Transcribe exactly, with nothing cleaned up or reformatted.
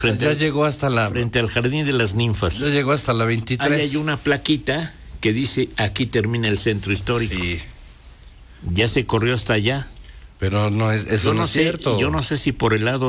Frente ya al, llegó hasta la... Frente al Jardín de las Ninfas. Ya llegó hasta la veintitrés. Ahí hay una plaquita que dice, aquí termina el centro histórico. Sí. Ya se corrió hasta allá. Pero no es, eso yo no, no es sé, cierto. Yo no sé si por el lado